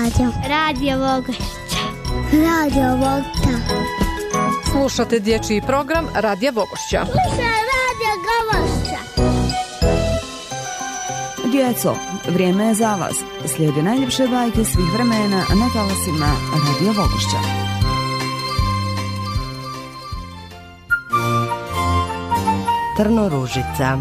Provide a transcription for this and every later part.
Radio Vogošća. Radio Vogošća. Slušate dječji program Radija Vogošća. Slušaj Radio Vogošća. Djeco, vrijeme je za vas. Slijede najljepše bajke svih vremena na talasima Radija Vogošća. Trnoružica.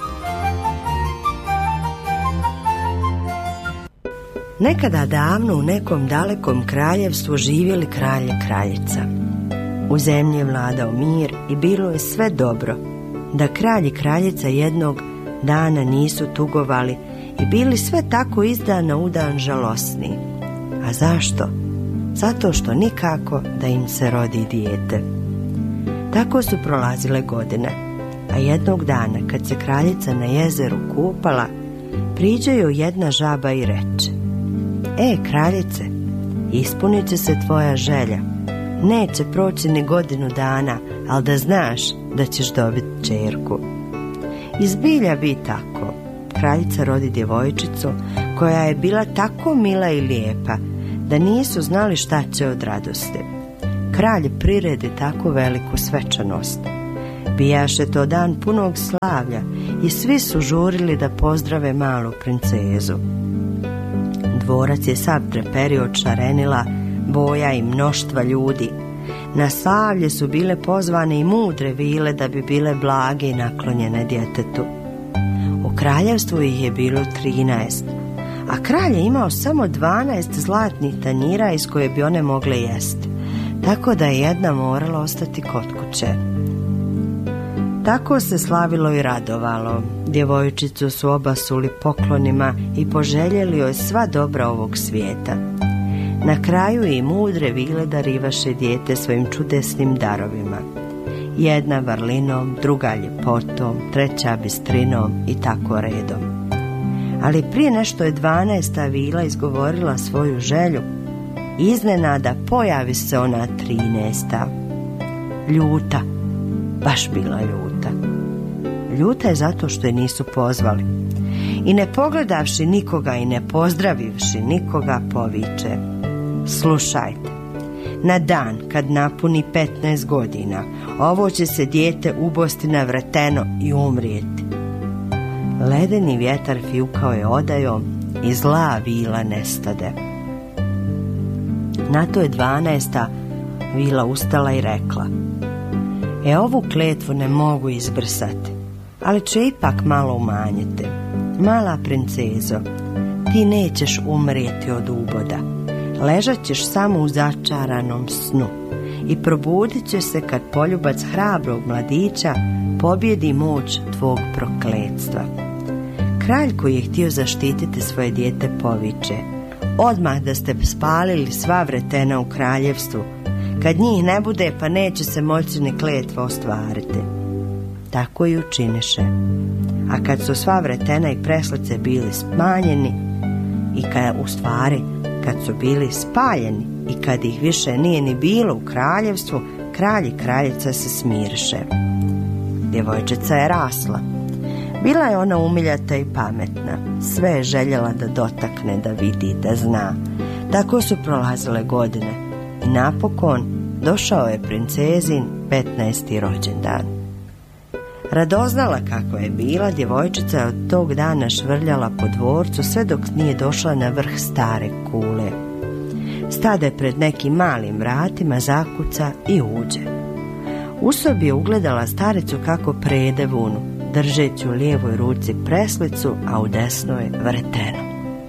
Nekada davno u nekom dalekom kraljevstvu živjeli kralj i kraljica. U zemlji je vladao mir i bilo je sve dobro, da kralj i kraljica jednog dana nisu tugovali i bili sve tako iz dana u dan žalosni. A zašto? Zato što nikako da im se rodi dijete. Tako su prolazile godine, a jednog dana kad se kraljica na jezeru kupala, priđe joj jedna žaba i reče: kraljice, ispunit će se tvoja želja. Neće proći ni godinu dana, ali da znaš da ćeš dobiti ćerku. I zbilja bi tako. Kraljica rodi djevojčicu koja je bila tako mila i lijepa da nisu znali šta će od radosti. Kralj priredi tako veliku svečanost. Bijaše to dan punog slavlja i svi su žurili da pozdrave malu princezu. Dvorac je sav treperio od šarenila, boja i mnoštva ljudi. Na slavlje su bile pozvane i mudre vile da bi bile blage i naklonjene djetetu. U kraljevstvu ih je bilo 13, a kralj je imao samo 12 zlatnih tanjira iz koje bi one mogle jesti, tako da je jedna morala ostati kod kuće. Tako se slavilo i radovalo. Djevojčicu su obasuli poklonima i poželjeli joj sva dobra ovog svijeta. Na kraju i mudre vile darivaše dijete svojim čudesnim darovima. Jedna vrlinom, druga ljepotom, treća bistrinom i tako redom. Ali prije nešto je 12. vila izgovorila svoju želju. Iznenada pojavi se ona 13. Ljuta, baš bila ljuta. Ljuta je zato što je nisu pozvali. I ne pogledavši nikoga i ne pozdravivši nikoga poviče: slušajte, na dan kad napuni 15 godina, ovo će se dijete ubosti na vreteno i umrijeti. Ledeni vjetar fjukao je odajom i zla vila nestade. Na to je 12. vila ustala i rekla: ovu kletvu ne mogu izbrisati, ali će ipak malo umanjiti. Mala princezo, ti nećeš umrijeti od uboda. Ležat ćeš samo u začaranom snu i probudit ćeš se kad poljubac hrabrog mladića pobjedi moć tvog prokletstva. Kralj koji je htio zaštititi svoje dijete poviče: odmah da ste spalili sva vretena u kraljevstvu. Kad njih ne bude, pa neće se moći ni kletva ostvariti. Tako i učiniše. A kad su sva vretena i preslice bili smanjeni i kad su bili spaljeni i kad ih više nije ni bilo u kraljevstvu, kralj i kraljica se smirše. Djevojčica je rasla. Bila je ona umiljata i pametna. Sve je željela da dotakne, da vidi, da zna. Tako su prolazile godine i napokon došao je princezin 15. rođendan. Radoznala kakva je bila, djevojčica je od tog dana švrljala po dvorcu sve dok nije došla na vrh stare kule. Stade pred nekim malim vratima, zakuca i uđe. U sobi je ugledala staricu kako prede vunu, držeći u lijevoj ruci preslicu, a u desnoj vreteno.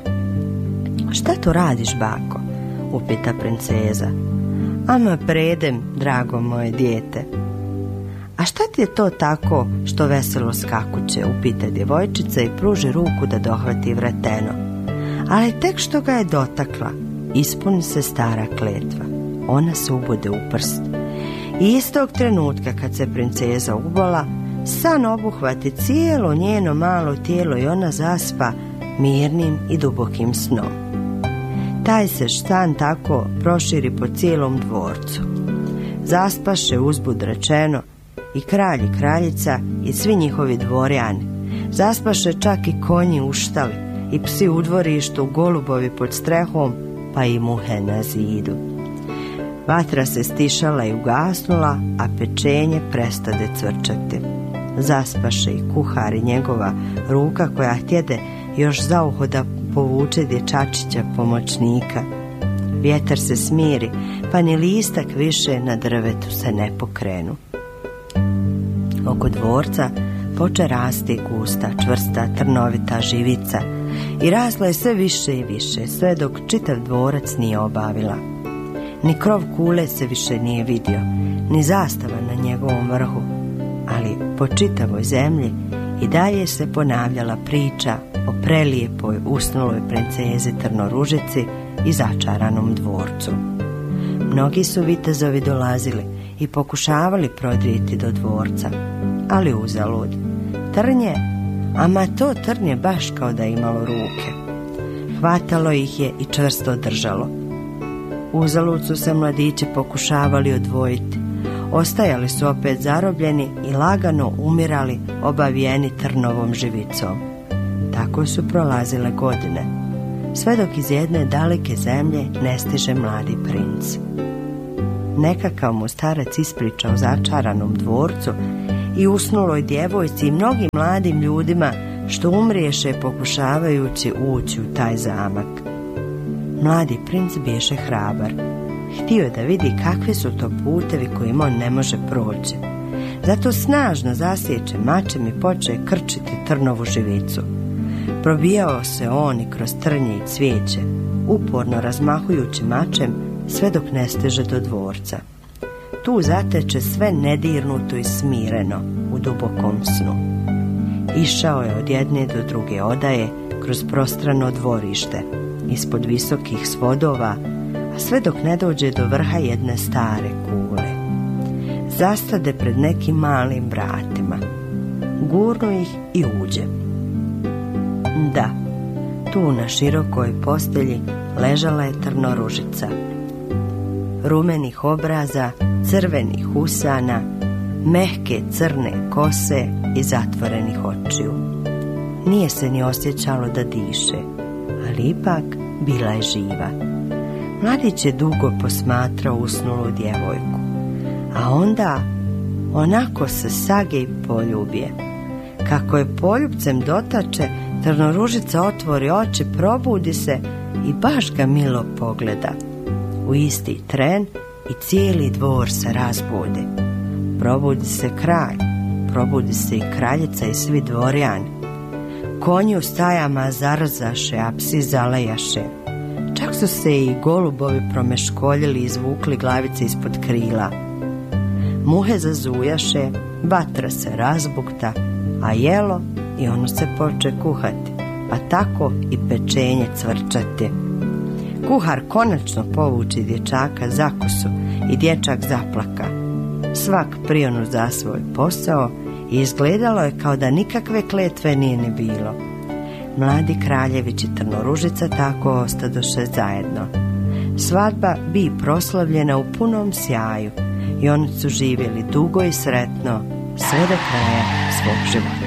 Šta tu radiš, bako? Upita princeza. Ama predem, drago moje dijete. A šta ti je to tako što veselo skakuće? Upita djevojčica i pruži ruku da dohvati vreteno. Ali tek što ga je dotakla, ispuni se stara kletva. Ona se ubode u prst. I istog trenutka kad se princeza ubola, san obuhvati cijelo njeno malo tijelo i ona zaspa mirnim i dubokim snom. Taj se san tako proširi po cijelom dvorcu. Zaspaše uzbud rečeno i kralj i kraljica i svi njihovi dvorjani. Zaspaše čak i konji u štali i psi u dvorištu, golubovi pod strehom pa i muhe na zidu. Vatra se stišala i ugasnula, a pečenje prestade cvrčati. Zaspaše i kuhar i njegova ruka koja htjede još za uho da povuče dječačića pomoćnika. Vjetar se smiri, pa ni listak više na drvetu se ne pokrenu. Oko dvorca poče rasti gusta, čvrsta, trnovita živica i rasla je sve više i više, sve dok čitav dvorac nije obavila. Ni krov kule se više nije vidio, ni zastava na njegovom vrhu, ali po čitavoj zemlji i dalje se ponavljala priča o prelijepoj usnuloj princezi Trnoružici i začaranom dvorcu. Mnogi su vitezovi dolazili i pokušavali prodrijeti do dvorca, ali uzalud. Trnje, ama to trnje baš kao da imalo ruke. Hvatalo ih je i čvrsto držalo. Uzalud su se mladići pokušavali odvojiti. Ostajali su opet zarobljeni i lagano umirali obavijeni trnovom živicom. Tako su prolazile godine, sve dok iz jedne daleke zemlje ne stiže mladi princ. Nekakav mu starac ispriča o začaranom dvorcu i usnuloj djevojci i mnogim mladim ljudima što umriješe pokušavajući ući u taj zamak. Mladi princ biješe hrabar. Htio je da vidi kakvi su to putevi kojima on ne može proći. Zato snažno zasjeće mačem i poče krčiti trnovu živicu. Probijao se on i kroz trnje i cvijeće, uporno razmahujući mačem sve dok ne stiže do dvorca. Tu zateče sve nedirnuto i smireno u dubokom snu. Išao je od jedne do druge odaje kroz prostrano dvorište, ispod visokih svodova, a sve dok ne dođe do vrha jedne stare kule. Zastade pred nekim malim vratima. Gurnu ih i uđe. Da, tu na širokoj postelji ležala je Trnoružica. Rumenih obraza, crvenih usana, mehke crne kose i zatvorenih očiju. Nije se ni osjećalo da diše, ali ipak bila je živa. Mladić je dugo posmatrao usnulu djevojku, a onda onako se sage i poljubije. Kako je poljubcem dotače, Trnoružica otvori oči, probudi se i baš ga milo pogleda. U isti tren i cijeli dvor se razbudi. Probudi se kralj, probudi se i kraljica i svi dvorjani. Konji u stajama zarzaše, a psi zalejaše. Čak su se i golubovi promeškoljili i izvukli glavice ispod krila. Muhe zazujaše, vatra se razbukta, a jelo i ono se poče kuhati, pa tako i pečenje cvrčati. Kuhar konačno povuči dječaka za kosu i dječak zaplaka. Svak prionu za svoj posao i izgledalo je kao da nikakve kletve nije ni bilo. Mladi kraljević i Trnoružica tako ostadoše zajedno. Svadba bi proslavljena u punom sjaju i oni su živjeli dugo i sretno sve do kraja svog života.